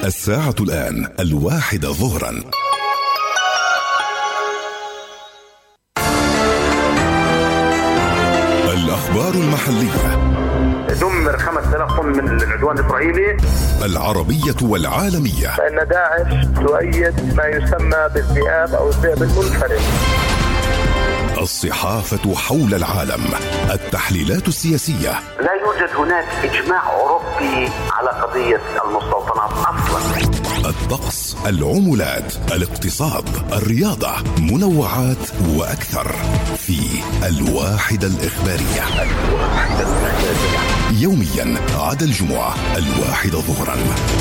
الساعة الآن 1:00 ظهرا. الأخبار المحلية. دمر 5000 طن من العدوان الإسرائيلي. العربية والعالمية. فإن داعش تؤيد ما يسمى بالذئاب أو الذئب المنفرد. الصحافة حول العالم. التحليلات السياسية. لا يوجد هناك إجماع أوروبي على قضية المستوطنات أصلا. الطقس، العملات، الاقتصاد، الرياضة، منوعات وأكثر في الواحدة الإخبارية. يوميا عدا الجمعة 1:00 ظهرا.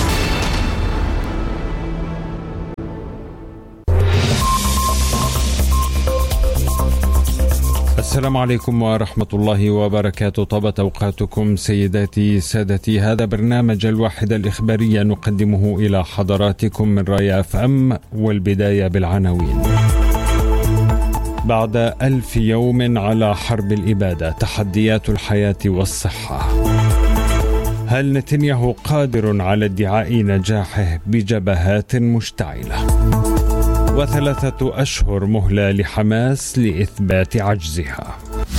السلام عليكم ورحمة الله وبركاته. طابت أوقاتكم سيداتي سادتي. هذا برنامج الواحدة الإخبارية نقدمه إلى حضراتكم من راية FM، والبداية بالعناوين. بعد 1000 يوم على حرب الإبادة، تحديات الحياة والصحة. هل نتنياهو قادر على ادعاء نجاحه بجبهات مشتعلة؟ و3 أشهر مهلة لحماس لإثبات عجزها.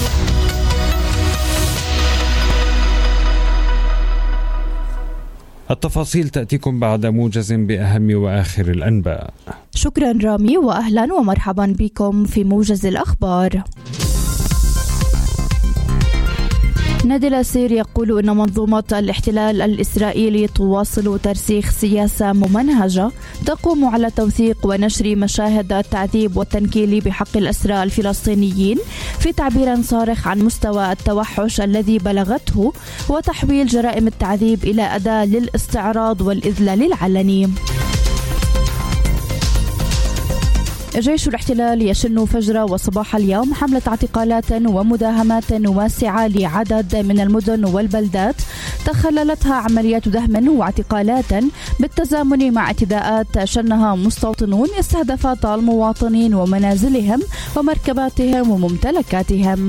التفاصيل تأتيكم بعد موجز بأهم وآخر الأنباء. شكرا رامي، وأهلا ومرحبا بكم في موجز الأخبار. نادل السير يقول إن منظومة الاحتلال الإسرائيلي تواصل ترسيخ سياسة ممنهجة تقوم على توثيق ونشر مشاهد التعذيب والتنكيل بحق الأسرى الفلسطينيين، في تعبير صارخ عن مستوى التوحش الذي بلغته، وتحويل جرائم التعذيب إلى أداة للاستعراض والإذلال العلني. جيش الاحتلال يشن فجر وصباح اليوم حملة اعتقالات ومداهمات واسعة لعدد من المدن والبلدات تخللتها عمليات دهم واعتقالات بالتزامن مع اعتداءات شنها مستوطنون استهدفت المواطنين ومنازلهم ومركباتهم وممتلكاتهم.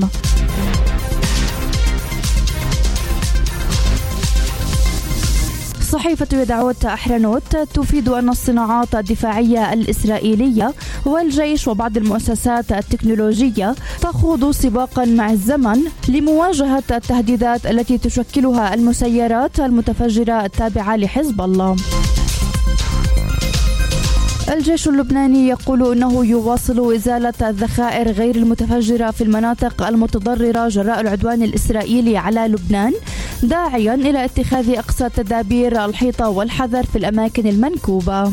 صحيفة يدعوت أحرنوت تفيد أن الصناعات الدفاعية الإسرائيلية والجيش وبعض المؤسسات التكنولوجية تخوض سباقا مع الزمن لمواجهة التهديدات التي تشكلها المسيرات المتفجرة التابعة لحزب الله. الجيش اللبناني يقول أنه يواصل إزالة الذخائر غير المتفجرة في المناطق المتضررة جراء العدوان الإسرائيلي على لبنان، داعيا إلى اتخاذ أقصى تدابير الحيطة والحذر في الأماكن المنكوبة.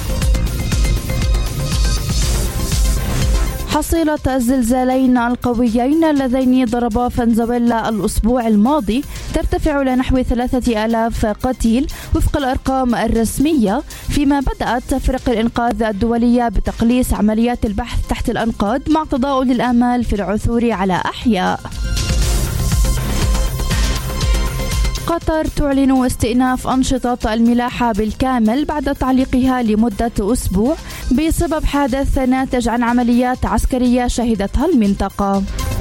حصيلة الزلزالين القويين اللذين ضربا فنزويلا الأسبوع الماضي ترتفع إلى نحو 3000 قتيل وفق الأرقام الرسمية، فيما بدأت فرق الإنقاذ الدولية بتقليص عمليات البحث تحت الأنقاض مع تضاؤل الآمال في العثور على أحياء. قطر تعلن استئناف أنشطة الملاحة بالكامل بعد تعليقها لمدة أسبوع بسبب حادث ناتج عن عمليات عسكرية شهدتها المنطقة.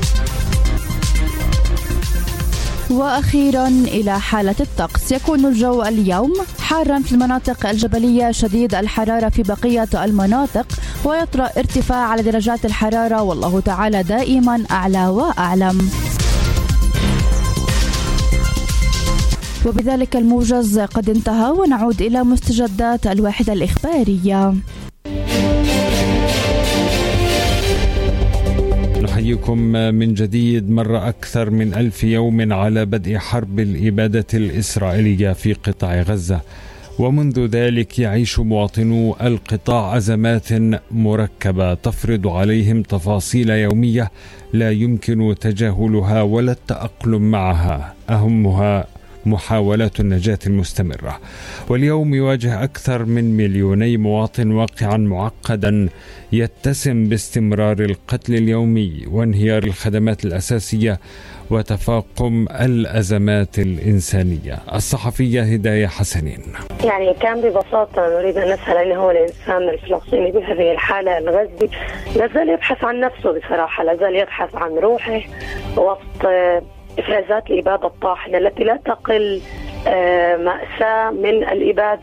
وأخيرا إلى حالة الطقس. يكون الجو اليوم حارا في المناطق الجبلية، شديد الحرارة في بقية المناطق، ويطرأ ارتفاع على درجات الحرارة، والله تعالى دائما أعلى وأعلم. وبذلك الموجز قد انتهى، ونعود إلى مستجدات الواحدة الإخبارية. نحييكم من جديد مرة أكثر من 1000 يوم على بدء حرب الإبادة الإسرائيلية في قطاع غزة، ومنذ ذلك يعيش مواطنو القطاع أزمات مركبة تفرض عليهم تفاصيل يومية لا يمكن تجاهلها ولا التأقلم معها، أهمها محاولات النجاة المستمرة. واليوم يواجه أكثر من 2,000,000 مواطن واقعا معقدا يتسم باستمرار القتل اليومي وانهيار الخدمات الأساسية وتفاقم الأزمات الإنسانية. الصحفية هداية حسنين. يعني كان ببساطة نريد أن نسأل أين هو الإنسان الفلسطيني بهذه الحالة. الغزي لازال يبحث عن نفسه بصراحة، لازال يبحث عن روحه وسط إفرازات الإبادة الطاحنة التي لا تقل مأساة من الإبادة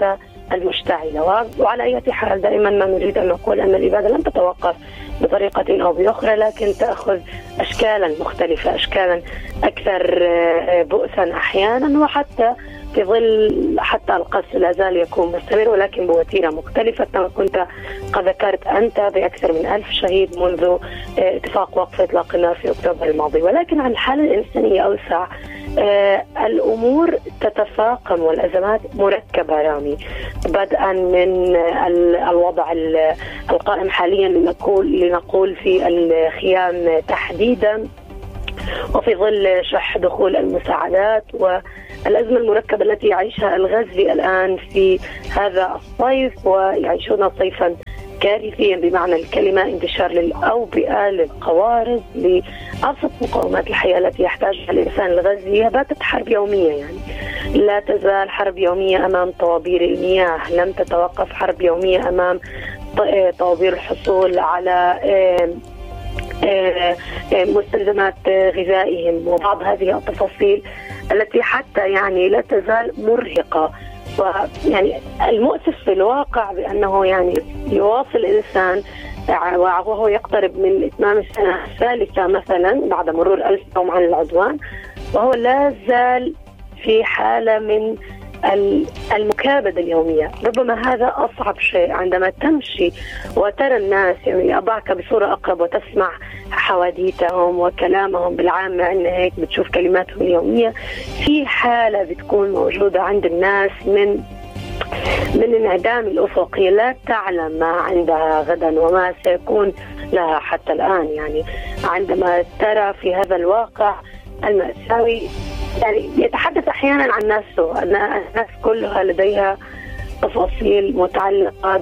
المشتعلة. وعلى أي حال دائما ما نريد أن نقول أن الإبادة لن تتوقف بطريقة أو بأخرى، لكن تأخذ أشكالا مختلفة، أشكالا أكثر بؤسا أحيانا، وحتى في ظل حتى القصف لا زال يكون مستمر ولكن بوتيرة مختلفة كما كنت قد ذكرت أنت، بأكثر من 1000 شهيد منذ اتفاق وقف إطلاق النار في أكتوبر الماضي. ولكن عن الحالة الإنسانية أوسع، الأمور تتفاقم والأزمات مركبة رامي، بدءا من الوضع القائم حاليا لنقول في الخيام تحديدا، وفي ظل شح دخول المساعدات والأزمة المركبة التي يعيشها الغزي الآن في هذا الصيف، ويعيشون صيفا كارثيا بمعنى الكلمة، انتشار للأوبئة، للقوارض، لأبسط مقومات الحياة التي يحتاجها الإنسان الغزي. باتت حرب يومية، يعني لا تزال حرب يومية أمام طوابير المياه، لم تتوقف حرب يومية أمام طوابير الحصول على مستلزمات غذائهم، وبعض هذه التفاصيل التي حتى يعني لا تزال مرهقة. ويعني المؤسف في الواقع بأنه يعني يواصل الإنسان وهو يقترب من إتمام السنة الثالثة مثلا بعد مرور 1000 يوم عن العدوان، وهو لا زال في حالة من المكابدة اليومية. ربما هذا أصعب شيء عندما تمشي وترى الناس، يعني أضعك بصورة أقرب وتسمع حواديتهم وكلامهم بالعامة، إن هيك بتشوف كلماتهم اليومية، في حالة بتكون موجودة عند الناس من انعدام الأفقي، لا تعلم ما عندها غدا وما سيكون لها حتى الآن. يعني عندما ترى في هذا الواقع المأساوي، يعني يتحدث أحيانا عن نفسه، أن الناس كلها لديها تفاصيل متعلقة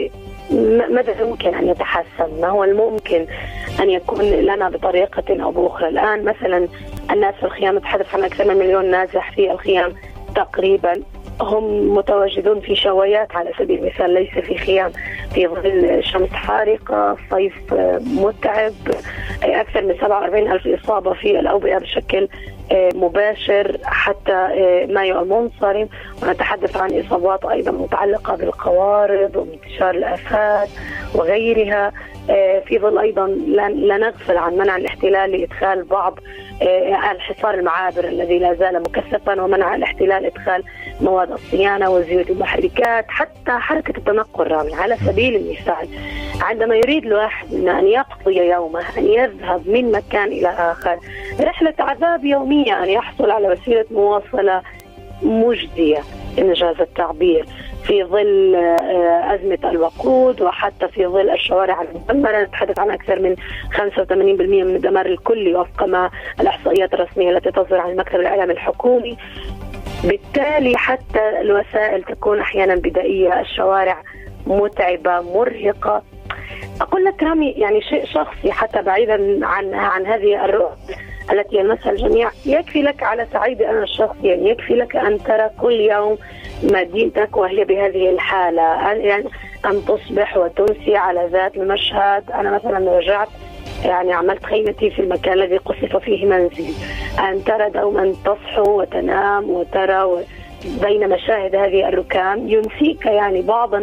بماذا يمكن أن يتحسن، ما هو الممكن أن يكون لنا بطريقة أو بأخرى. الآن مثلا الناس في الخيام، نتحدث عن أكثر من 1,000,000 نازح في الخيام تقريبا، هم متواجدون في شوايات على سبيل المثال، ليس في خيام، في ظل شمس حارقة، صيف متعب، أكثر من 47,000 إصابة في الأوبئة بشكل مباشر حتى مايو المنصرم، ونتحدث عن إصابات أيضا متعلقة بالقوارض وانتشار الآفات وغيرها، في ظل أيضا لا نغفل عن منع الاحتلال لإدخال بعض الحصار المعابر الذي لا زال مكثفا، ومنع الاحتلال إدخال مواد الصيانة وزيوت المحركات، حتى حركة التنقل رامي. على سبيل المثال، عندما يريد الواحد أن يقضي يومه، أن يذهب من مكان إلى آخر، رحلة عذاب يومية، أن يحصل على وسيلة مواصلة مجزية إنجاز التعبير، في ظل أزمة الوقود، وحتى في ظل الشوارع المدمرة. نتحدث عن أكثر من 85% من الدمار الكلي وفق ما الإحصائيات الرسمية التي تصدر عن المكتب الإعلامي الحكومي. بالتالي حتى الوسائل تكون أحيانا بدائية، الشوارع متعبة مرهقة. أقول لك رامي، يعني شيء شخصي حتى بعيدا عن هذه الرؤى التي يلمسها الجميع، يكفي لك على صعيدي أنا الشخصي، يعني يكفي لك أن ترى كل يوم مدينتك وهي بهذه الحالة، يعني أن تصبح وتنسي على ذات المشهد. أنا مثلا رجعت، يعني عملت خيمتي في المكان الذي قصف فيه منزلي، أن ترى دوما تصحو وتنام وترى بين مشاهد هذه الركام ينسيك يعني بعضا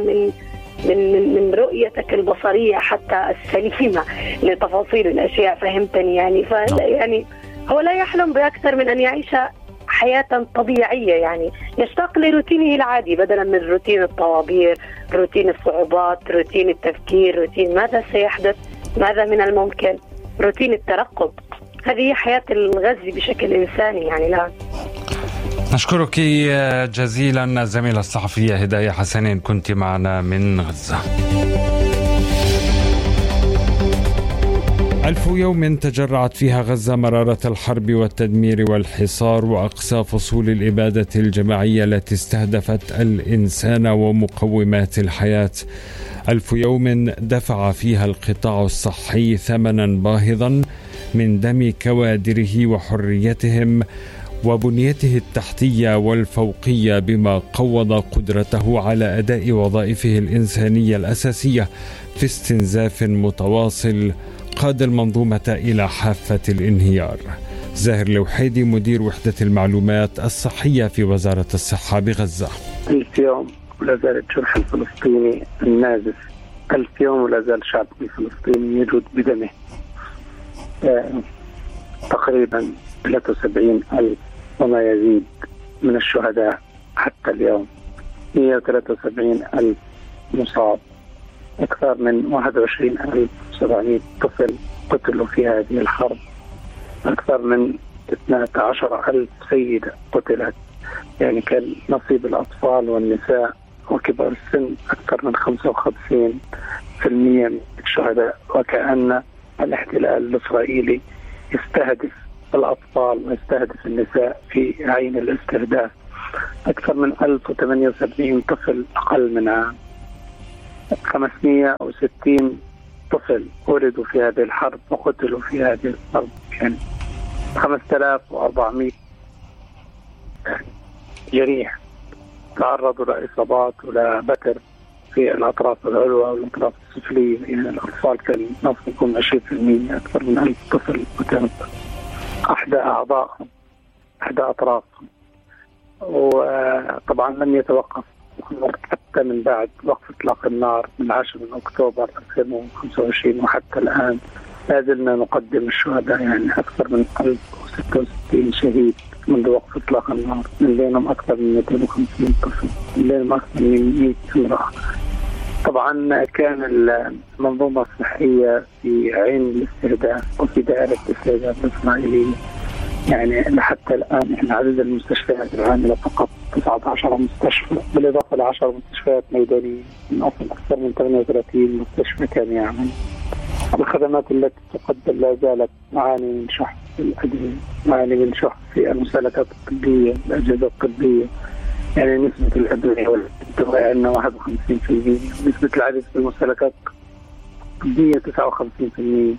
من رؤيتك البصرية حتى السليمة لتفاصيل الأشياء، فهمتني يعني. يعني هو لا يحلم بأكثر من أن يعيش حياة طبيعية، يعني يشتاق لروتينه العادي بدلا من روتين الطوابير، روتين الصعوبات، روتين التفكير، روتين ماذا سيحدث، ماذا من الممكن، روتين الترقب. هذه حياة الغزي بشكل إنساني يعني. لا نشكرك جزيلا الزميلة الصحفية هداية حسنين، كنت معنا من غزة. 1000 يوم تجرعت فيها غزة مرارة الحرب والتدمير والحصار وأقصى فصول الإبادة الجماعية التي استهدفت الإنسان ومقومات الحياة. 1000 يوم دفع فيها القطاع الصحي ثمنا باهظا من دم كوادره وحريتهم وبنيته التحتية والفوقية، بما قوض قدرته على أداء وظائفه الإنسانية الأساسية في استنزاف متواصل قاد المنظومة إلى حافة الانهيار. زاهر لوحيدي، مدير وحدة المعلومات الصحية في وزارة الصحة بغزة. 1000 يوم ولا زال الجرح الفلسطيني النازف 1000 يوم، ولا زال الشعب الفلسطيني يجود بدمه. تقريبا 73,000 وما يزيد من الشهداء حتى اليوم، 173,000 مصاب، أكثر من 21,700 طفل قتلوا في هذه الحرب، أكثر من 12,000 سيدة قتلت. يعني كان نصيب الأطفال والنساء وكبار السن أكثر من 55% من الشهداء. وكأن الاحتلال الإسرائيلي يستهدف الأطفال ويستهدف النساء في عين الاستهداف. أكثر من 1078 طفل أقل من عام، 560 طفل ولدوا في هذه الحرب وقتلوا في هذه الحرب. يعني 5400 جريح تعرضوا لإصابات ولا بتر في الأطراف العلوى والأطراف السفلية. يعني الأطفال كان نصفهم 20%، أكثر من 1000 طفل وكانت أحدى أعضائهم، أحدى أطرافهم. وطبعا لم يتوقف حتى من بعد وقف إطلاق النار من 10 أكتوبر 2025 وحتى الآن لا زلنا نقدم الشهداء. يعني أكثر من 1066 شهيد منذ وقف إطلاق النار، من بينهم أكثر من 250 طفل، من بينهم أكثر من 100 امرأة. طبعا كان المنظومة الصحية في عين الاستهداف وفي دائرة الاستهداف الإسرائيلية. يعني لحتى الآن احنا عدد المستشفيات العاملة فقط 19 مستشفى، بالإضافة ل 10 مستشفيات ميدانية من أصل أكثر من 38 مستشفى كان يعمل. الخدمات التي تقدم لا زالت معاني من شح في الأدوية، معاني من شح في المسالكات الطبية، الأجهزة الطبية. يعني نسبة الأدوية والدواء عندنا 51%، نسبة العدد في المسالكات الطبية 59%.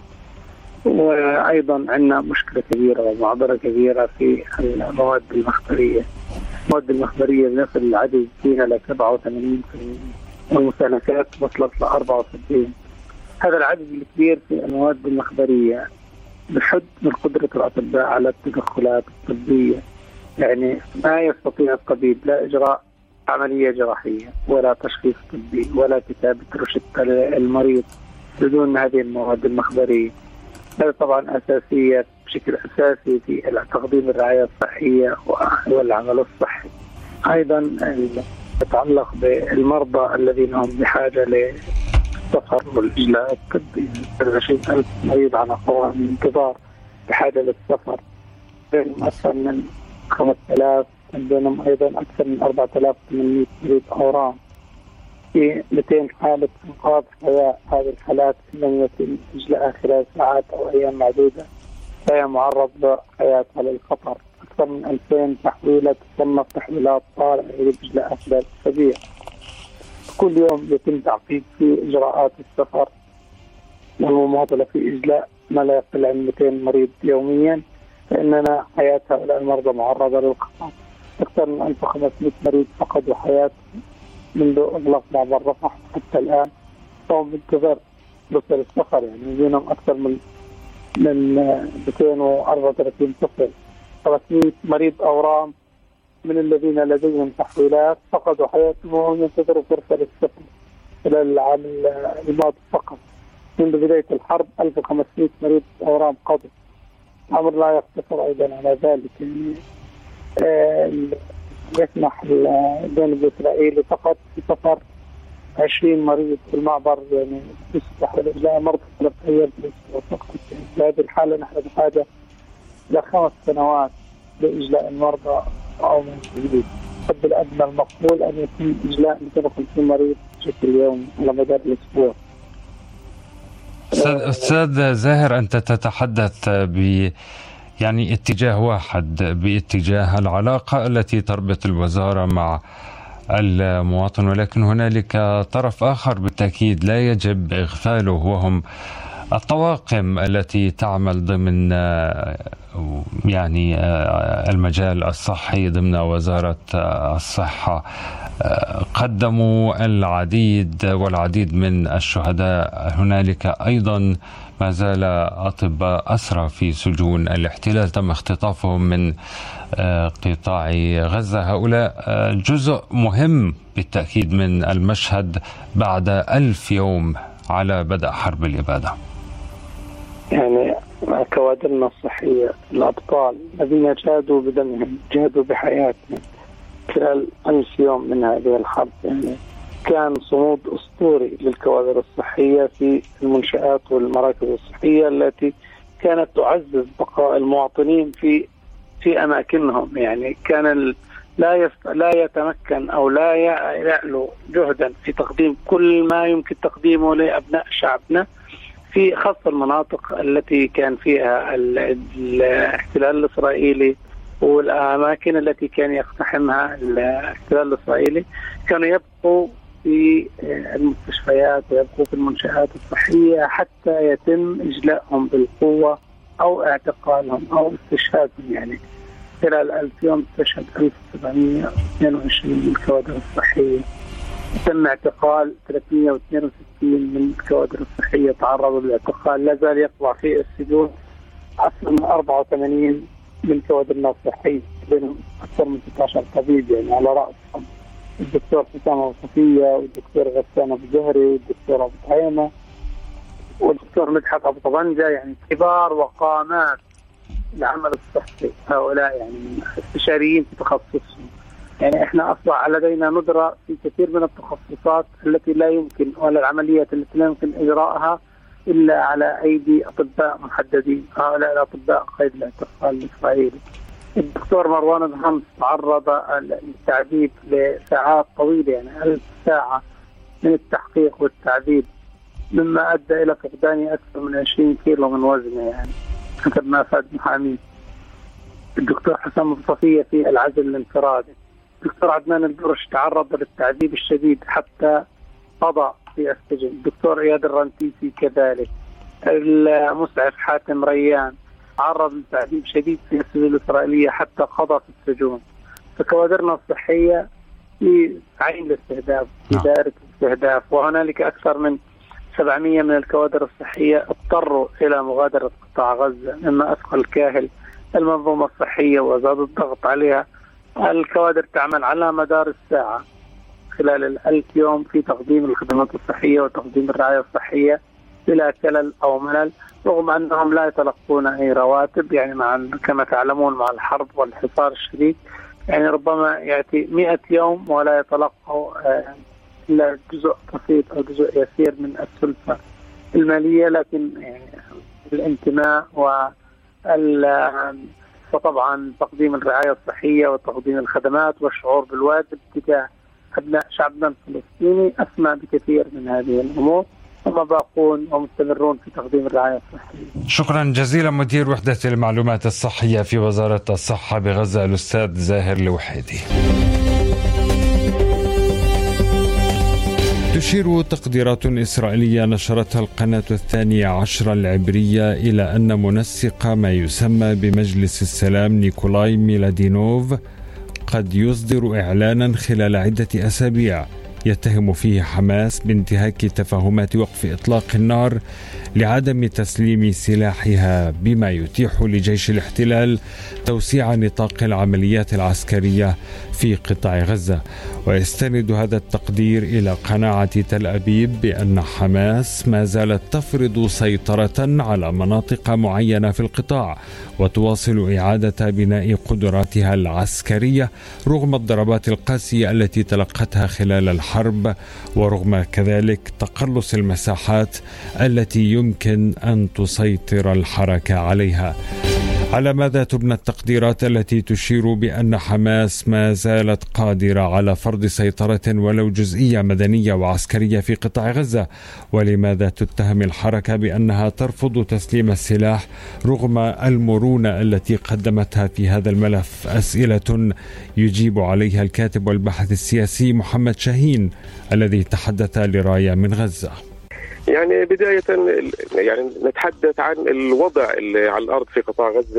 وأيضا عندنا مشكلة كبيرة ومعضلة كبيرة في المواد المخدرية. المواد المخدرية بنصل العدد فيها ل 87%، والمستهلكات وصلت ل 64%. هذا العدد الكبير في المواد المخدرية بحد من قدرة الأطباء على التدخلات الطبية. يعني ما يستطيع الطبيب لا إجراء عملية جراحية ولا تشخيص طبي ولا كتابة روشتة للمريض بدون هذه المواد المخدرية. هذا طبعا أساسية بشكل أساسي في تقديم الرعاية الصحية والعمل الصحي. أيضا يتعلق بالمرضى الذين هم بحاجة للسفر والإجلاء الطبي، 20,000 مريض على قوائم الانتظار بحاجة للسفر، بينهم أكثر من 5000، بينهم أيضا أكثر من 4800 مريض أورام. في 200 حالة إنقاذ حياة، هذه الحالات لم يتم إجلاءها خلال ساعات أو أيام معدودة، فهي معرض لحياتها للخطر. أكثر من 2000 تحويلة تسمى تحويلات طارئة يجب إجلاءها خلال أسابيع. كل يوم يتم تعقيد في إجراءات السفر والمماطلة في إجلاء ما لا يقل عن 200 مريض يوميا، فإننا حياة هؤلاء المرضى معرضة للخطر. أكثر من 1500 مريض فقدوا حياتهم منذ إغلاق معبر رفح حتى الآن، فهم بانتظار رسل السفر. يعني بينهم أكثر من 234 طفل، 300 مريض أورام من الذين لديهم تحويلات فقدوا حياتهم وهم ينتظروا فرصة للسفر. خلال العام الماضي فقط منذ بداية الحرب 1500 مريض أورام قضوا. أمر لا يقتصر أيضا على ذلك. يعني يسمح الجانب الإسرائيلي فقط في سفر 20 مريض في المعبر، يعني يسمح لإجلاء مرضى 3 أيام في الأسبوع فقط. يعني في هذه الحالة نحن بحاجة إلى 5 سنوات لإجلاء المرضى أو من جديد. الحد الأدنى المقبول أن يتم إجلاء 250 مريض بشكل يومي على مدار الأسبوع. أستاذ زاهر، أنت تتحدث يعني اتجاه واحد، باتجاه العلاقة التي تربط الوزارة مع المواطن، ولكن هنالك طرف آخر بالتأكيد لا يجب إغفاله، وهم الطواقم التي تعمل ضمن يعني المجال الصحي ضمن وزارة الصحة. قدموا العديد والعديد من الشهداء. هنالك أيضا ما زال أطباء أسرى في سجون الاحتلال تم اختطافهم من قطاع غزة. هؤلاء جزء مهم بالتأكيد من المشهد بعد 1000 يوم على بدء حرب الإبادة. يعني كوادرنا الصحية الأبطال الذين جادوا بدمهم، جادوا بحياتهم خلال 1000 يوم من هذه الحرب، يعني كان صمود أسطوري للكوادر الصحية في المنشآت والمراكز الصحية التي كانت تعزز بقاء المواطنين في أماكنهم. يعني كان لا يتمكن أو لا يعلو جهدا في تقديم كل ما يمكن تقديمه لأبناء شعبنا في خاصة المناطق التي كان فيها الاحتلال الإسرائيلي والأماكن التي كان يقتحمها الاحتلال الإسرائيلي. كانوا يبقوا في المستشفيات ويبقوا في المنشآت الصحية حتى يتم إجلائهم بالقوة أو اعتقالهم أو استشهادهم. يعني خلال 1000 يوم استشهد 1722 من الكوادر الصحية، تم اعتقال 362 من الكوادر الصحية تعرضوا للاعتقال. لا زال يقضى في السجون أكثر من 84 من كوادرنا الصحية، بينهم أكثر من 16 طبيب، يعني على رأسهم الدكتور حسام أبو صفية والدكتور غسان أبو زهري والدكتور أبو طعيمة والدكتور مدحت أبو طبنجة، يعني كبار وقامات العمل الصحي. هؤلاء يعني استشاريين في تخصصهم. يعني احنا اصبح لدينا ندرة في كثير من التخصصات التي لا يمكن، ولا العمليات التي لا يمكن اجراءها الا على ايدي اطباء محددين. هؤلاء الاطباء قيد الاعتقال الاسرائيلي. الدكتور مروان الهمس تعرض للتعذيب لساعات طويلة، يعني 1000 ساعة من التحقيق والتعذيب، مما ادى الى فقدان اكثر من 20 كيلو من وزنه، يعني حسب ما افاد محامين. الدكتور حسام أبو صفية في العزل الانفرادي. الدكتور عدنان البرش تعرض للتعذيب الشديد حتى قضى في السجن. الدكتور اياد الرنتيسي كذلك. المسعف حاتم ريان تعرض للتعذيب شديد في السجون الإسرائيلية حتى قضى في السجون. فكوادرنا الصحية في عين الاستهداف، في دائرة الاستهداف، وهنالك أكثر من 700 من الكوادر الصحية اضطروا إلى مغادرة قطاع غزة، مما أثقل كاهل المنظومة الصحية وزاد الضغط عليها. الكوادر تعمل على مدار الساعة خلال 1000 يوم في تقديم الخدمات الصحية وتقديم الرعاية الصحية بلا كلل أو ملل، رغم أنهم لا يتلقون أي رواتب. يعني كما تعلمون مع الحرب والحصار الشديد، يعني ربما يأتي 100 يوم ولا يتلقوا إلا جزء بسيط أو جزء يسير من السلفة المالية، لكن يعني الانتماء وطبعا تقديم الرعاية الصحية وتقديم الخدمات والشعور بالواجب تجاه أبناء شعبنا الفلسطيني أسمى بكثير من هذه الأمور، هم باقون ومستمرون في تقديم الرعاية الصحية. شكرا جزيلا مدير وحدة المعلومات الصحية في وزارة الصحة بغزة الأستاذ زاهر الوحيدي. تشير تقديرات إسرائيلية نشرتها القناة 12 العبرية إلى أن منسق ما يسمى بمجلس السلام نيكولاي ميلادينوف قد يصدر إعلانا خلال عدة أسابيع يتهم فيه حماس بانتهاك تفاهمات وقف إطلاق النار لعدم تسليم سلاحها، بما يتيح لجيش الاحتلال توسيع نطاق العمليات العسكرية في قطاع غزة. ويستند هذا التقدير إلى قناعة تل أبيب بأن حماس ما زالت تفرض سيطرة على مناطق معينة في القطاع وتواصل إعادة بناء قدراتها العسكرية رغم الضربات القاسية التي تلقتها خلال الحرب، ورغم كذلك تقلص المساحات التي يمكن أن تسيطر الحركة عليها. على ماذا تبنى التقديرات التي تشير بأن حماس ما زالت قادرة على فرض سيطرة ولو جزئية مدنية وعسكرية في قطاع غزة؟ ولماذا تتهم الحركة بأنها ترفض تسليم السلاح رغم المرونة التي قدمتها في هذا الملف؟ أسئلة يجيب عليها الكاتب والباحث السياسي محمد شاهين الذي تحدث لراية من غزة. يعني بداية يعني نتحدث عن الوضع اللي على الأرض في قطاع غزة.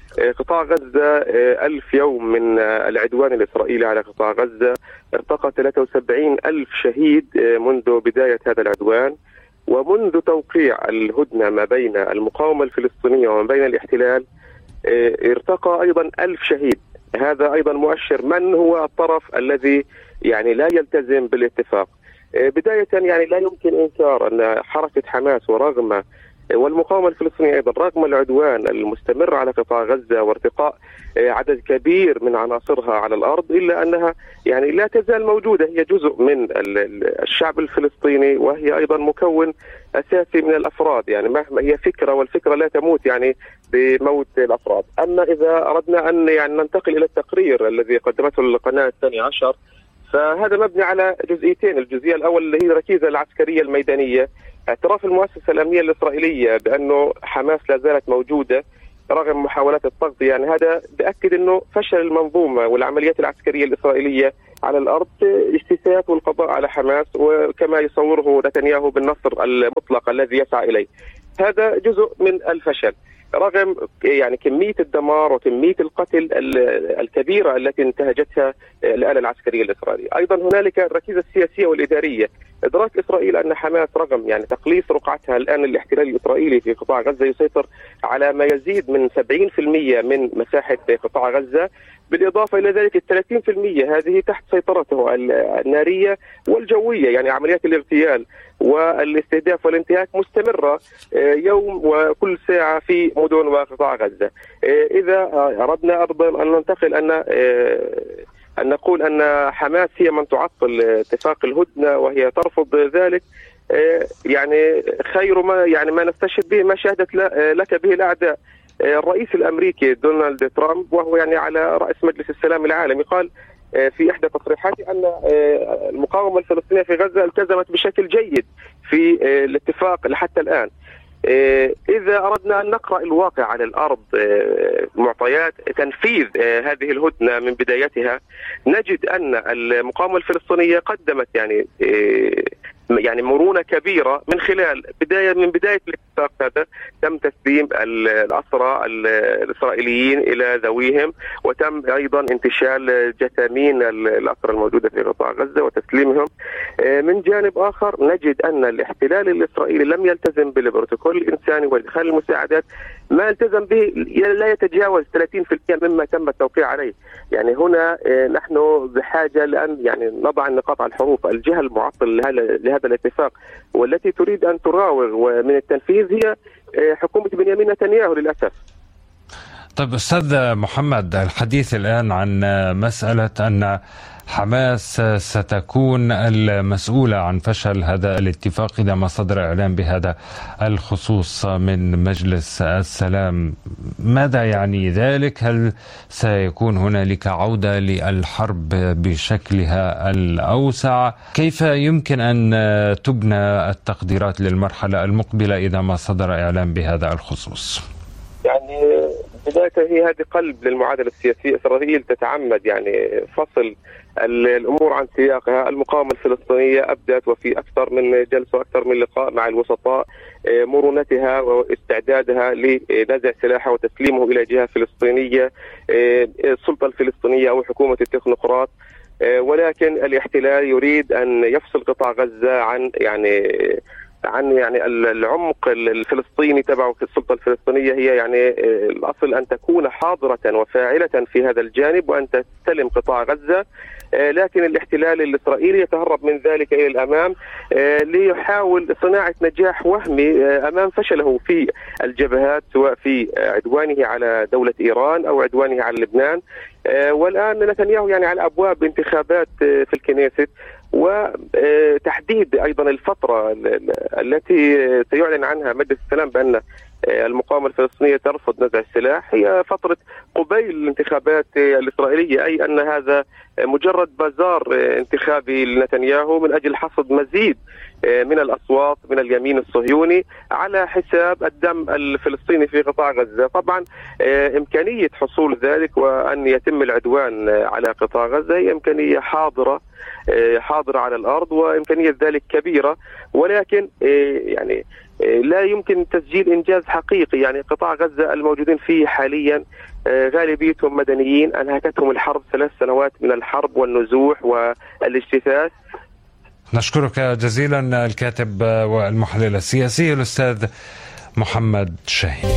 قطاع غزة 1000 يوم من العدوان الإسرائيلي على قطاع غزة، ارتقى 73,000 شهيد منذ بداية هذا العدوان. ومنذ توقيع الهدنة ما بين المقاومة الفلسطينية وما بين الاحتلال ارتقى أيضا 1000 شهيد. هذا أيضا مؤشر من هو الطرف الذي يعني لا يلتزم بالاتفاق. بداية يعني لا يمكن إنكار أن حركة حماس والمقاومة الفلسطينية أيضا رغم العدوان المستمر على قطاع غزة وارتقاء عدد كبير من عناصرها على الأرض، إلا أنها يعني لا تزال موجودة، هي جزء من الشعب الفلسطيني، وهي أيضا مكون أساسي من الأفراد. يعني مهما هي فكرة، والفكرة لا تموت يعني بموت الأفراد. أما إذا أردنا أن يعني ننتقل إلى التقرير الذي قدمته القناة 12، فهذا مبني على جزئيتين. الجزئية الأول اللي هي الركيزة العسكرية الميدانية، اعتراف المؤسسة الأمنية الإسرائيلية بأنه حماس لا زالت موجودة رغم محاولات التغطية. يعني هذا بأكد أنه فشل المنظومة والعمليات العسكرية الإسرائيلية على الأرض اجتثاث والقضاء على حماس، وكما يصوره نتنياهو بالنصر المطلق الذي يسعى إليه. هذا جزء من الفشل رغم يعني كمية الدمار وكمية القتل الكبيرة التي انتهجتها الآلة العسكرية الإسرائيلية. أيضا هنالك الركيزة السياسية والإدارية، إدراك إسرائيل أن حماس رغم يعني تقليص رقعتها الآن الاحتلال الإسرائيلي في قطاع غزة يسيطر على ما يزيد من 70% من مساحة قطاع غزة، بالإضافة إلى ذلك 30% هذه تحت سيطرته النارية والجوية. يعني عمليات الاغتيال والاستهداف والانتهاك مستمرة يوم وكل ساعة في مدن وقطاع غزة. إذا أردنا أيضا أن ننتقل أن نقول أن حماس هي من تعطل اتفاق الهدنة وهي ترفض ذلك، يعني خير ما نستشهد به ما شهدت لك به الأعداء. الرئيس الأمريكي دونالد ترامب وهو يعني على رأس مجلس السلام العالمي قال في إحدى تصريحاته أن المقاومة الفلسطينية في غزة التزمت بشكل جيد في الاتفاق لحتى الآن. إذا أردنا أن نقرأ الواقع على الأرض، معطيات تنفيذ هذه الهدنة من بدايتها، نجد أن المقاومة الفلسطينية قدمت يعني مرونة كبيرة من خلال من بداية الاتفاق هذا. تم تسليم الأسرى الإسرائيليين إلى ذويهم، وتم أيضا انتشال جثامين الأسرى الموجودة في قطاع غزة وتسليمهم. من جانب آخر نجد أن الاحتلال الإسرائيلي لم يلتزم بالبروتوكول الإنساني وإدخال المساعدات، ما التزم به لا يتجاوز 30% مما تم التوقيع عليه. يعني هنا نحن بحاجة لأن يعني نضع النقاط على الحروف. الجهة المعطل لهذا الاتفاق والتي تريد أن تراوغ من التنفيذ هي حكومة بنيامين نتنياهو للأسف. طيب أستاذ محمد، الحديث الآن عن مسألة أن حماس ستكون المسؤولة عن فشل هذا الاتفاق إذا ما صدر إعلان بهذا الخصوص من مجلس السلام. ماذا يعني ذلك؟ هل سيكون هنالك عودة للحرب بشكلها الأوسع؟ كيف يمكن أن تبنى التقديرات للمرحلة المقبلة إذا ما صدر إعلان بهذا الخصوص؟ يعني بداية هي هذه قلب للمعادلة السياسية. إسرائيل تتعمد يعني فصل الأمور عن سياقها. المقاومة الفلسطينية أبدت وفي أكثر من جلسة وأكثر من لقاء مع الوسطاء مرونتها واستعدادها لنزع سلاحها وتسليمه إلى جهة فلسطينية، السلطة الفلسطينية أو حكومة التكنوقراط. ولكن الاحتلال يريد أن يفصل قطاع غزة عن العمق الفلسطيني تبعه في السلطة الفلسطينية. هي يعني الأصل أن تكون حاضرة وفاعلة في هذا الجانب وأن تستلم قطاع غزة، لكن الاحتلال الإسرائيلي يتهرب من ذلك إلى الأمام ليحاول صناعة نجاح وهمي أمام فشله في الجبهات، سواء في عدوانه على دولة إيران أو عدوانه على لبنان. والآن نتنياهو يعني على أبواب انتخابات في الكنيست، وتحديد أيضا الفترة التي سيعلن عنها مجلس السلام بأن المقاومة الفلسطينية ترفض نزع السلاح هي فترة قبيل الانتخابات الإسرائيلية، أي أن هذا مجرد بازار انتخابي لنتنياهو من أجل حصد مزيد من الأصوات من اليمين الصهيوني على حساب الدم الفلسطيني في قطاع غزة. طبعا إمكانية حصول ذلك وأن يتم العدوان على قطاع غزة هي إمكانية حاضرة حاضرة على الأرض وإمكانية ذلك كبيرة، ولكن يعني لا يمكن تسجيل إنجاز حقيقي. يعني قطاع غزة الموجودين فيه حاليا غالبيتهم مدنيين أنهكتهم الحرب 3 سنوات من الحرب والنزوح والاجتثاث. نشكرك جزيلا الكاتب والمحلل السياسي الأستاذ محمد شاهين.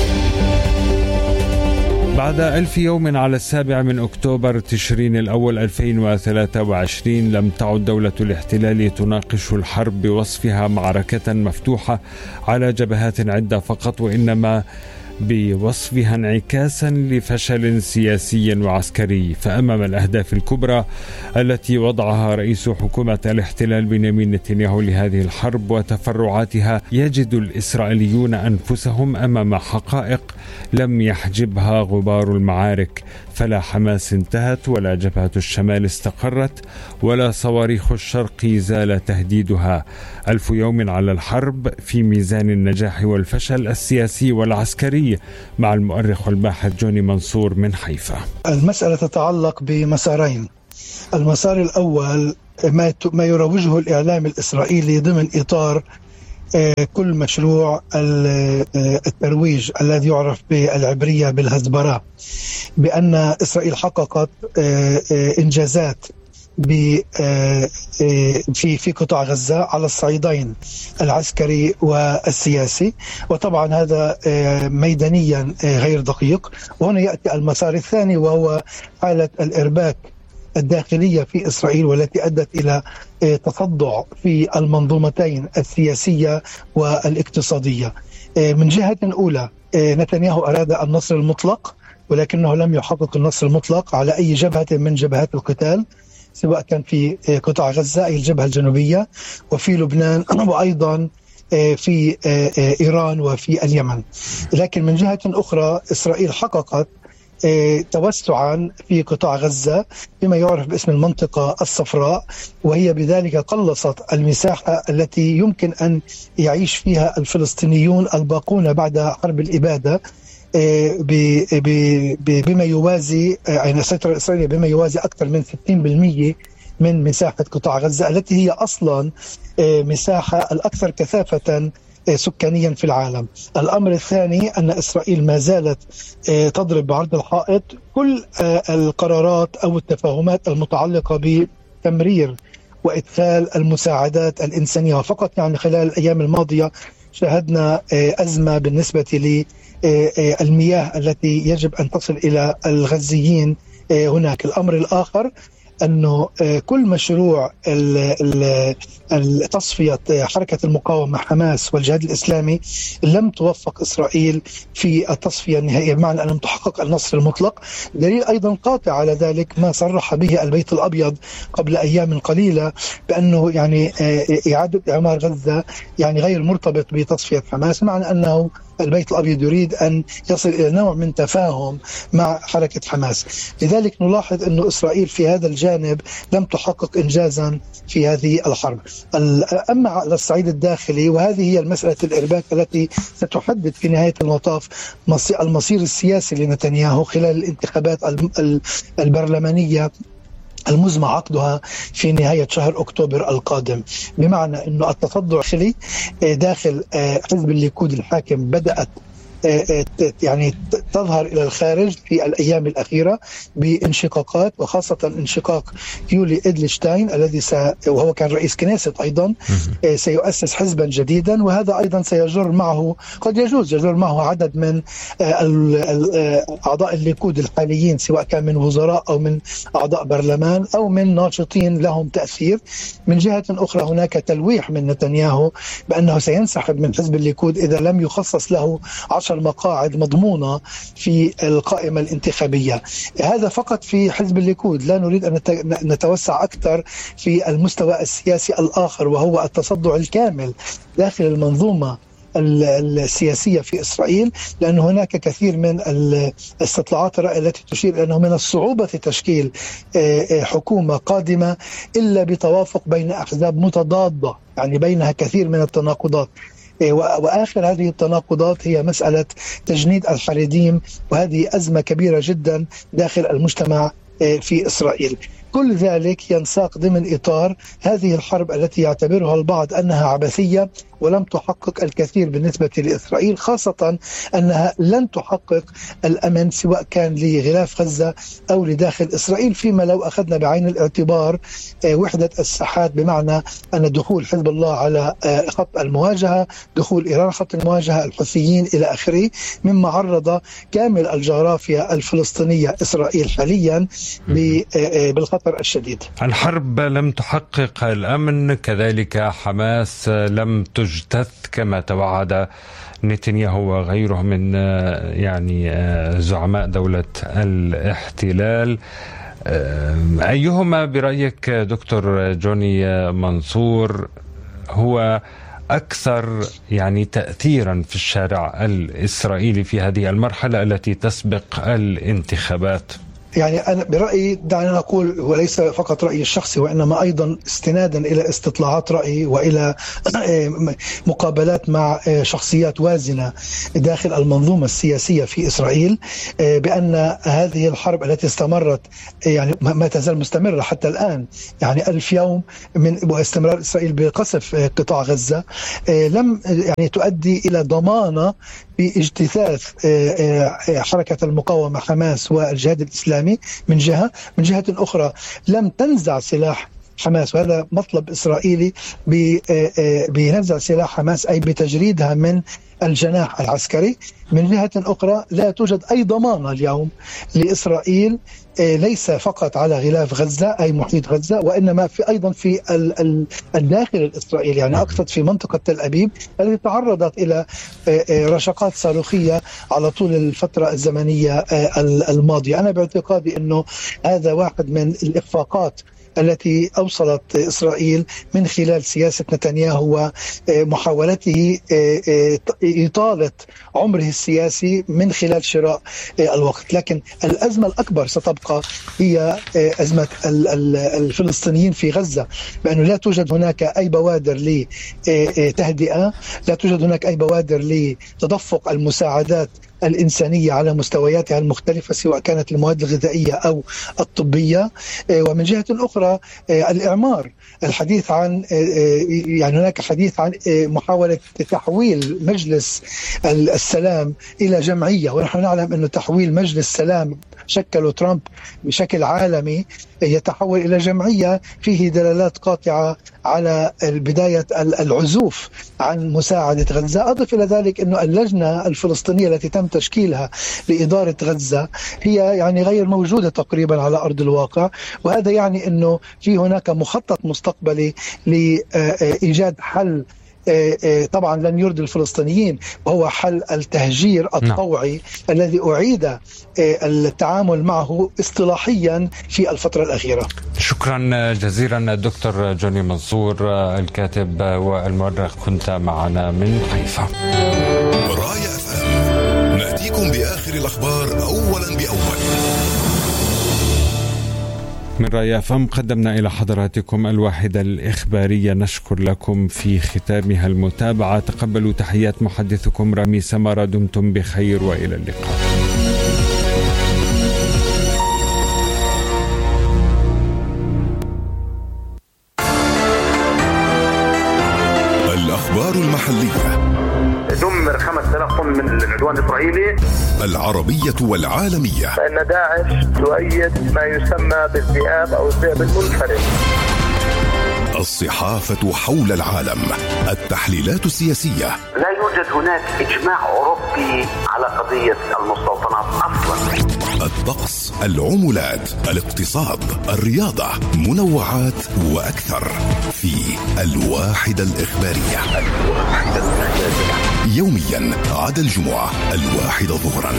بعد 1000 يوم على 7 أكتوبر تشرين الأول 2023 لم تعد دولة الاحتلال تناقش الحرب بوصفها معركة مفتوحة على جبهات عدة فقط، وإنما بوصفها انعكاسا لفشل سياسي وعسكري. فأمام الأهداف الكبرى التي وضعها رئيس حكومة الاحتلال بنيامين نتنياهو لهذه الحرب وتفرعاتها، يجد الإسرائيليون أنفسهم أمام حقائق لم يحجبها غبار المعارك. فلا حماس انتهت، ولا جبهة الشمال استقرت، ولا صواريخ الشرق زال تهديدها. 1000 يوم على الحرب في ميزان النجاح والفشل السياسي والعسكري، مع المؤرخ والباحث جوني منصور من حيفا. المسألة تتعلق بمسارين. المسار الأول ما يروجه الإعلام الإسرائيلي ضمن إطار كل مشروع الترويج الذي يعرف بالعبرية بالهزبرة، بأن إسرائيل حققت إنجازات في قطاع غزة على الصعيدين العسكري والسياسي، وطبعا هذا ميدانيا غير دقيق. وهنا يأتي المسار الثاني، وهو حالة الإرباك الداخلية في إسرائيل، والتي أدت إلى تصدع في المنظومتين السياسية والاقتصادية. من جهة أولى نتنياهو أراد النصر المطلق، ولكنه لم يحقق النصر المطلق على أي جبهة من جبهات القتال، سواء كان في قطاع غزة أي الجبهة الجنوبية، وفي لبنان، وأيضا في إيران وفي اليمن. لكن من جهة أخرى إسرائيل حققت توسعا في قطاع غزة بما يعرف باسم المنطقة الصفراء، وهي بذلك قلصت المساحة التي يمكن أن يعيش فيها الفلسطينيون الباقون بعد حرب الإبادة بما يوازي، يعني السيطرة الإسرائيلية بما يوازي أكثر من 60% من مساحة قطاع غزة، التي هي أصلا مساحة الأكثر كثافة سكانيا في العالم. الأمر الثاني أن إسرائيل ما زالت تضرب بعرض الحائط كل القرارات أو التفاهمات المتعلقة بتمرير وإدخال المساعدات الإنسانية. وفقط يعني خلال الأيام الماضية شاهدنا أزمة بالنسبة للمياه التي يجب أن تصل إلى الغزيين هناك. الأمر الآخر أنه كل مشروع تصفية حركة المقاومة حماس والجهاد الإسلامي لم توفق إسرائيل في التصفية النهائية، بمعنى أن لم تحقق النصر المطلق. دليل أيضا قاطع على ذلك ما صرح به البيت الأبيض قبل أيام قليلة، بأنه يعني إعادة إعمار غزة يعني غير مرتبط بتصفية حماس، معنى أنه البيت الأبيض يريد أن يصل إلى نوع من تفاهم مع حركة حماس. لذلك نلاحظ أن إسرائيل في هذا الجانب لم تحقق إنجازا في هذه الحرب. أما على الصعيد الداخلي، وهذه هي المسألة الإرباك التي ستحدد في نهاية المطاف المصير السياسي لنتنياهو خلال الانتخابات البرلمانية المزمع عقدها في نهاية شهر أكتوبر القادم. بمعنى أنه التصدع داخل حزب الليكود الحاكم بدأت يعني تظهر إلى الخارج في الأيام الأخيرة بانشقاقات، وخاصة انشقاق يولي إدلشتاين الذي وهو كان رئيس كنيسة أيضا سيؤسس حزبا جديدا، وهذا أيضا سيجر معه قد يجر معه عدد من أعضاء الليكود الحاليين، سواء كان من وزراء أو من أعضاء برلمان أو من ناشطين لهم تأثير. من جهة أخرى هناك تلويح من نتنياهو بأنه سينسحب من حزب الليكود إذا لم يخصص له 10 مقاعد مضمونة في القائمة الانتخابية. هذا فقط في حزب الليكود، لا نريد أن نتوسع أكثر في المستوى السياسي الآخر، وهو التصدع الكامل داخل المنظومة السياسية في إسرائيل، لأن هناك كثير من الاستطلاعات الرأي التي تشير إلى أنه من الصعوبة في تشكيل حكومة قادمة إلا بتوافق بين أحزاب متضادة، يعني بينها كثير من التناقضات. وآخر هذه التناقضات هي مسألة تجنيد الحريديم، وهذه أزمة كبيرة جدا داخل المجتمع في إسرائيل. كل ذلك ينساق ضمن إطار هذه الحرب التي يعتبرها البعض أنها عبثية ولم تحقق الكثير بالنسبة لإسرائيل، خاصة أنها لن تحقق الأمن سواء كان لغلاف غزة أو لداخل إسرائيل، فيما لو أخذنا بعين الاعتبار وحدة الساحات، بمعنى أن دخول حزب الله على خط المواجهة، دخول إيران خط المواجهة، الحوثيين إلى آخره، مما عرض كامل الجغرافيا الفلسطينية إسرائيل حاليا بالخطر الشديد. الحرب لم تحقق الأمن، كذلك حماس لم تجتث كما توعد نتنياهو وغيره من زعماء دولة الاحتلال. أيهما برأيك دكتور جوني منصور هو أكثر تأثيرا في الشارع الإسرائيلي في هذه المرحلة التي تسبق الانتخابات؟ أنا برأيي دعنا نقول وليس فقط رأيي الشخصي، وإنما أيضا استنادا إلى استطلاعات رأي وإلى مقابلات مع شخصيات وازنة داخل المنظومة السياسية في إسرائيل، بأن هذه الحرب التي استمرت ما تزال مستمرة حتى الآن 1000 يوم من استمرار إسرائيل بقصف قطاع غزة، لم تؤدي إلى ضمانة باجتثاث حركة المقاومة حماس والجهاد الإسلامي من جهة أخرى لم تنزع سلاح حماس، وهذا مطلب إسرائيلي بنزع سلاح حماس أي بتجريدها من الجناح العسكري. من جهة أخرى لا توجد أي ضمانة اليوم لإسرائيل، ليس فقط على غلاف غزة أي محيط غزة، وإنما أيضا في الداخل الإسرائيلي، أقصد في منطقة تل أبيب التي تعرضت إلى رشقات صاروخية على طول الفترة الزمنية الماضية. أنا باعتقادي أنه هذا واحد من الإخفاقات التي أوصلت إسرائيل من خلال سياسة نتنياهو ومحاولته إطالة عمره السياسي من خلال شراء الوقت. لكن الأزمة الأكبر ستبقى هي أزمة الفلسطينيين في غزة، بأنه لا توجد هناك أي بوادر لتهدئة، لا توجد هناك أي بوادر لتدفق المساعدات الإنسانية على مستوياتها المختلفة سواء كانت المواد الغذائية أو الطبية. ومن جهة أخرى الإعمار، الحديث عن هناك حديث عن محاولة تحويل مجلس السلام إلى جمعية، ونحن نعلم أن تحويل مجلس السلام شكله ترامب بشكل عالمي يتحول إلى جمعية فيه دلالات قاطعة على بداية العزوف عن مساعدة غزة. أضف إلى ذلك أن اللجنة الفلسطينية التي تم تشكيلها لإدارة غزة هي غير موجودة تقريبا على أرض الواقع، وهذا أنه في هناك مخطط مستقبلي لإيجاد حل طبعا لن يرضي الفلسطينيين، وهو حل التهجير الطوعي الذي أعيد التعامل معه اصطلاحيا في الفترة الأخيرة. شكرا جزيلا دكتور جوني منصور الكاتب والمؤرخ، كنت معنا من حيفا. راية FM نأتيكم بآخر الأخبار أولا بأول. من راية FM قدمنا إلى حضراتكم الواحدة الإخبارية، نشكر لكم في ختامها المتابعة. تقبلوا تحيات محدثكم رامي سمرة، دمتم بخير وإلى اللقاء. الأخبار المحلية. دمر 5000 طن من العدوان الإسرائيلي. العربية والعالمية. فإن داعش تؤيد ما يسمى بالذئاب أو الذئب المنفرد. الصحافة حول العالم، التحليلات السياسية. لا يوجد هناك إجماع أوروبي على قضية المستوطنات أصلا. الطقس، العملات، الاقتصاد، الرياضة، منوعات وأكثر في الواحدة الإخبارية. يوميا عدا الجمعة 1 ظهرا.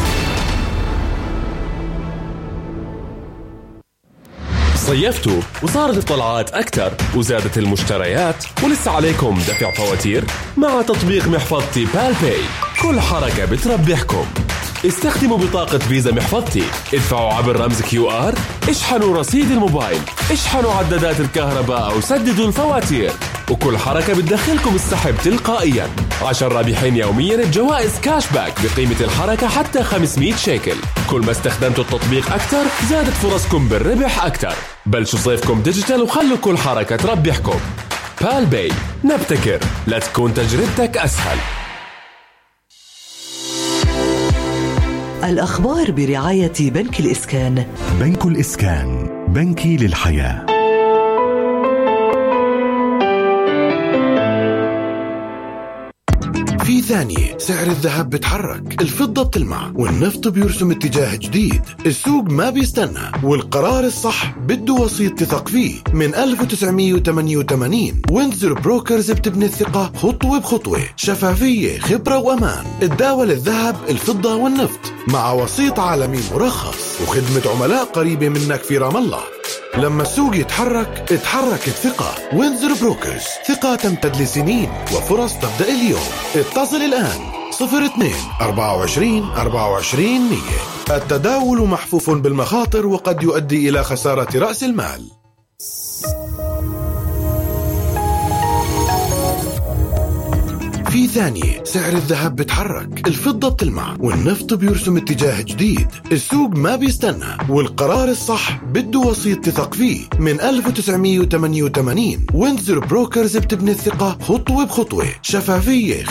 صيفتوا وصارت الطلعات أكثر وزادت المشتريات ولسه عليكم دفع فواتير؟ مع تطبيق محفظتي بالباي كل حركة بتربحكم. استخدموا بطاقة فيزا محفظتي، ادفعوا عبر رمز QR، اشحنوا رصيد الموبايل، اشحنوا عدادات الكهرباء أو سددوا الفواتير، وكل حركة بتدخلكم السحب تلقائيا. 10 رابحين يوميا بجوائز كاش باك بقيمة الحركة حتى 500 شيكل. كل ما استخدمتوا التطبيق أكثر زادت فرصكم بالربح أكثر. بلشوا صيفكم ديجيتال وخلوا كل حركة تربحكم. بال باي، نبتكر لتكون تجربتك أسهل. الأخبار برعاية بنك الإسكان. بنك الإسكان، بنكي للحياة. في ثانية سعر الذهب بتحرك، الفضة بتلمع والنفط بيرسم اتجاه جديد. السوق ما بيستنى والقرار الصح بده وسيط تثق فيه. من 1988 وينزر بروكرز بتبني الثقة خطوة بخطوة، شفافية، خبرة وأمان. تداول الذهب، الفضة والنفط مع وسيط عالمي مرخص وخدمة عملاء قريبة منك في رام الله. لما السوق يتحرك اتحرك الثقة. وينزر بروكرز، ثقة تمتد لسنين وفرص تبدأ اليوم. اتصل الآن 02 24 24 100. التداول محفوف بالمخاطر وقد يؤدي إلى خسارة رأس المال. في ثانية سعر الذهب بتحرك، الفضة بتلمع والنفط بيرسم اتجاه جديد. السوق ما بيستنى والقرار الصح بده وسيط تثق فيه. من 1988 وينزر بروكرز بتبني الثقة خطوة بخطوة، شفافية.